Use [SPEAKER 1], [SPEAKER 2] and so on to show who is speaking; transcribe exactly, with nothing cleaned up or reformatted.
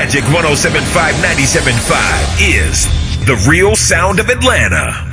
[SPEAKER 1] Magic one oh seven point five, ninety-seven point five is the real sound of Atlanta.